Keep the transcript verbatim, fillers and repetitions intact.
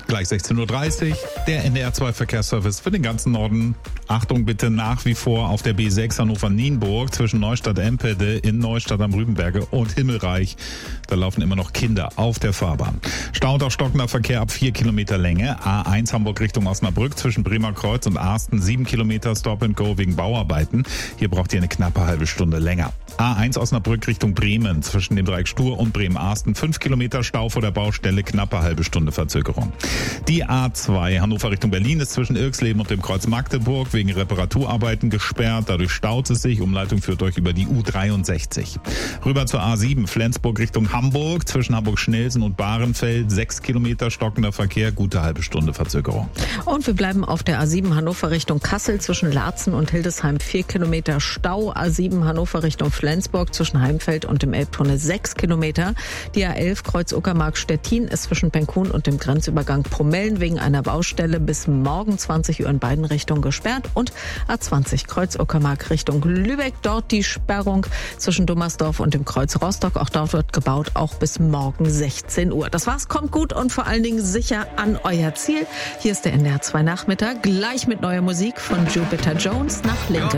Gleich sechzehn Uhr dreißig, der N D R zwei Verkehrsservice für den ganzen Norden. Achtung bitte nach wie vor auf der B sechs Hannover-Nienburg zwischen Neustadt-Empede in Neustadt am Rübenberge und Himmelreich. Da laufen immer noch Kinder auf der Fahrbahn. Stau und auch stockender Verkehr ab vier Kilometer Länge. A eins Hamburg Richtung Osnabrück zwischen Bremer Kreuz und Arsten sieben Kilometer Stop and Go wegen Bauarbeiten. Hier braucht ihr eine knappe halbe Stunde länger. A eins Osnabrück Richtung Bremen zwischen dem Dreieck Stur und Bremen-Arsten fünf Kilometer Stau vor der Baustelle, knappe halbe Stunde Verzögerung. Die A zwei Hannover Richtung Berlin ist zwischen Irksleben und dem Kreuz Magdeburg wegen Reparaturarbeiten gesperrt. Dadurch staut es sich. Umleitung führt euch über die U dreiundsechzig. Rüber zur A sieben Flensburg Richtung Hamburg zwischen Hamburg-Schnelsen und Bahrenfeld sechs Kilometer stockender Verkehr, gute halbe Stunde Verzögerung. Und wir bleiben auf der A sieben Hannover Richtung Kassel zwischen Laatzen und Hildesheim vier Kilometer Stau. A sieben Hannover Richtung Flensburg zwischen Heimfeld und dem Elbtunnel sechs Kilometer. Die A elf Kreuz Uckermark-Stettin ist zwischen Penkun und dem Grenzübergang Promellen wegen einer Baustelle bis morgen zwanzig Uhr in beiden Richtungen gesperrt. Und A zwanzig Kreuz Uckermark Richtung Lübeck, dort die Sperrung zwischen Dummersdorf und dem Kreuz Rostock. Auch dort wird gebaut, auch bis morgen sechzehn Uhr. Das war's, kommt gut und vor allen Dingen sicher an euer Ziel. Hier ist der N D R zwei Nachmittag, gleich mit neuer Musik von Jupiter Jones nach Lincoln.